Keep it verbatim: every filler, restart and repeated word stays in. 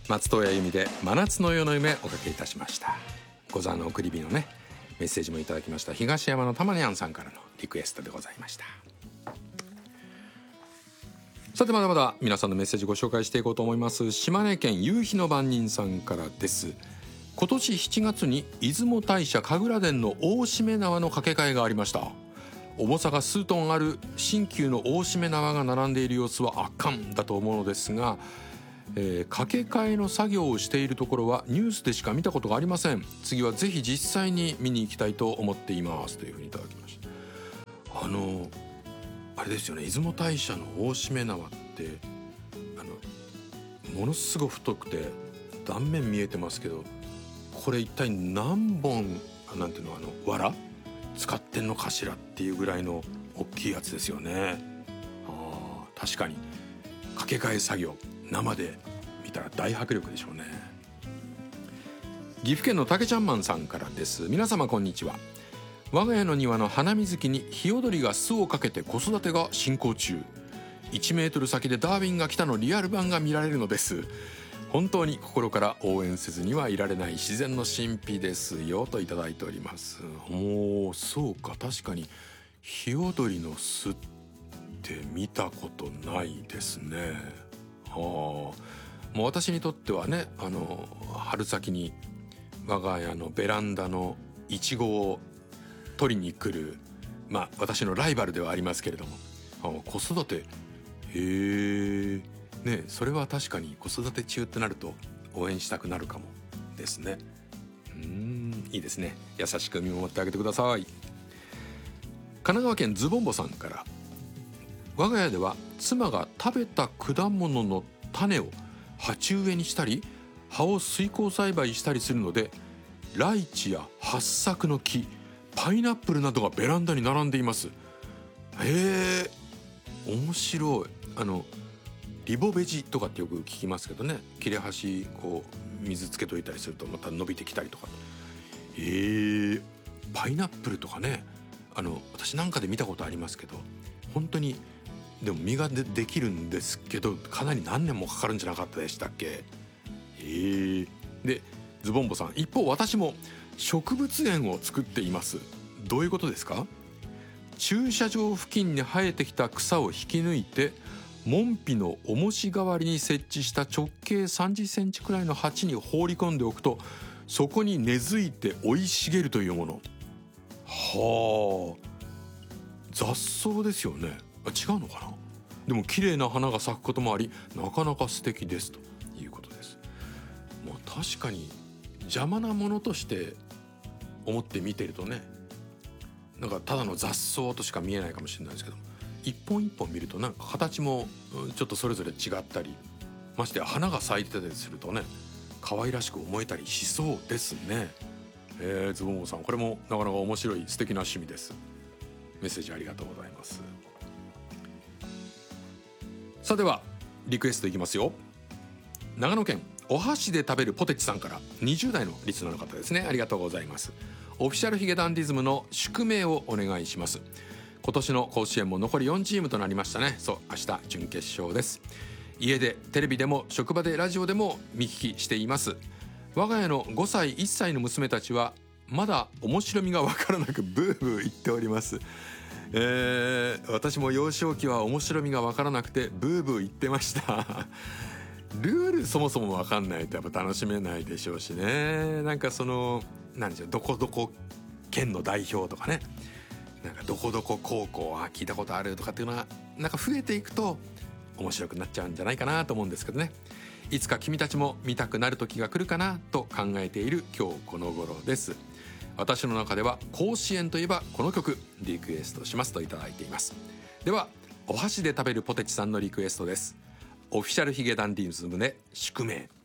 松任谷由実で真夏の夜の夢おかけいたしました。ござの送り火のねメッセージもいただきました東山のたまにゃんさんからのリクエストでございました。さてまだまだ皆さんのメッセージご紹介していこうと思います。島根県夕日の番人さんからです。今年しちがつに出雲大社神楽殿の大しめ縄の掛け替えがありました。重さが数トンある新旧の大しめ縄が並んでいる様子は圧巻だと思うのですが、えー、掛け替えの作業をしているところはニュースでしか見たことがありません。次はぜひ実際に見に行きたいと思っていますというふうにいただきました。あのあれですよね、出雲大社の大しめ縄ってあのものすごく太くて断面見えてますけど、これ一体何本なんていうのあの藁使ってんのかしらっていうぐらいの大きいやつですよね。あ確かに掛け替え作業生で見たら大迫力でしょうね。岐阜県のたけちゃんマンさんからです。皆様こんにちは。我が家の庭の花水木にヒヨドリが巣をかけて子育てが進行中。いちメートル先でダーウィンが来たのリアル版が見られるのです。本当に心から応援せずにはいられない自然の神秘ですよといただいております。おーそうか、確かにヒヨドリの巣って見たことないですね。あもう私にとってはね、あの春先に我が家のベランダのイチゴを取りに来る、まあ私のライバルではありますけれども、あ子育てへえね、それは確かに子育て中ってなると応援したくなるかもですね。うーんいいですね。優しく見守ってあげてください。神奈川県ズボンボさんから、我が家では妻が食べた果物の種を鉢植えにしたり葉を水耕栽培したりするので、ライチや八朔の木、パイナップルなどがベランダに並んでいます。へえ面白い。あのリボベジとかってよく聞きますけどね、切れ端こう水つけといたりするとまた伸びてきたりとか。えー、パイナップルとかね、あの私なんかで見たことありますけど、本当にでも実が で, できるんですけどかなり何年もかかるんじゃなかったでしたっけ。えー、でズボンボさん、一方私も植物園を作っています。どういうことですか。駐車場付近に生えてきた草を引き抜いて門扉の重し代わりに設置した直径さんじゅっセンチくらいの鉢に放り込んでおくと、そこに根付いて生い茂るというもの。はあ雑草ですよね。あ違うのかな。でも綺麗な花が咲くこともあり、なかなか素敵ですということです。まあ、確かに邪魔なものとして思って見てるとね、なんかただの雑草としか見えないかもしれないですけど、一本一本見るとなんか形もちょっとそれぞれ違ったり、ましてや花が咲いてたりするとね可愛らしく思えたりしそうですね。えー、ズボンボさん、これもなかなか面白い素敵な趣味です。メッセージありがとうございます。さあではリクエストいきますよ。長野県お箸で食べるポテチさんから、にじゅう代のリスナーの方ですね、ありがとうございます。オフィシャルヒゲダンディズムの宿命をお願いします。今年の甲子園も残りよんチームとなりましたね。そう明日準決勝です。家でテレビでも職場でラジオでも見聞きしています。我が家のごさいいっさいの娘たちはまだ面白みが分からなくブーブー言っております。えー、私も幼少期は面白みが分からなくてブーブー言ってましたルールそもそも分かんないとやっぱ楽しめないでしょうしね。なんかその何でしょう、どこどこ県の代表とかね、なんかどこどこ高校は聞いたことあるとかっていうのがなんか増えていくと面白くなっちゃうんじゃないかなと思うんですけどね。いつか君たちも見たくなる時が来るかなと考えている今日この頃です。私の中では甲子園といえばこの曲リクエストしますといただいています。ではお箸で食べるポテチさんのリクエストです。オフィシャルヒゲダンディズムで宿命。